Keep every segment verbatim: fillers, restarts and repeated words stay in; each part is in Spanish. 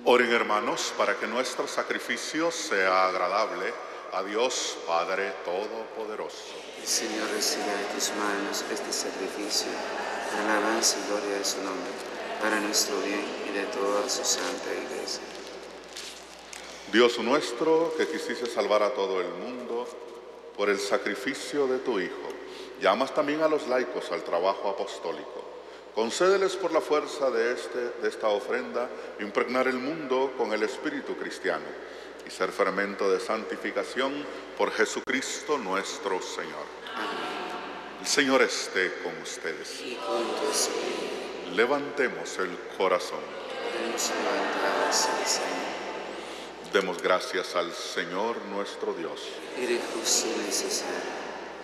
Oren, hermanos, para que nuestro sacrificio sea agradable a Dios Padre Todopoderoso. El Señor reciba de tus manos este sacrificio, para la alabanza y gloria de su nombre, para nuestro bien y de toda su santa Iglesia. Dios nuestro, que quisiste salvar a todo el mundo por el sacrificio de tu Hijo, llamas también a los laicos al trabajo apostólico. Concédeles por la fuerza de, este, de esta ofrenda impregnar el mundo con el espíritu cristiano y ser fermento de santificación por Jesucristo nuestro Señor. Amén. El Señor esté con ustedes. Y con tu espíritu. Levantemos el corazón. Demos levantadas al Señor. Demos gracias al Señor nuestro Dios. Y de justo y necesario.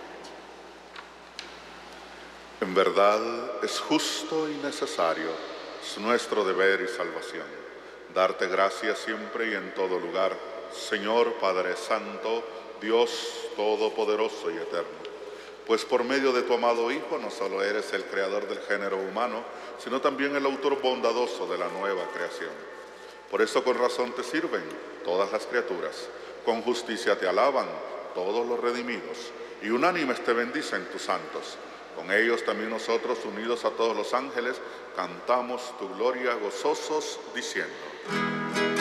En verdad es justo y necesario, es nuestro deber y salvación, darte gracias siempre y en todo lugar, Señor Padre Santo, Dios Todopoderoso y Eterno, pues por medio de tu amado Hijo no solo eres el creador del género humano, sino también el autor bondadoso de la nueva creación. Por eso con razón te sirven todas las criaturas, con justicia te alaban todos los redimidos, y unánimes te bendicen tus santos. Con ellos también nosotros, unidos a todos los ángeles, cantamos tu gloria gozosos, diciendo: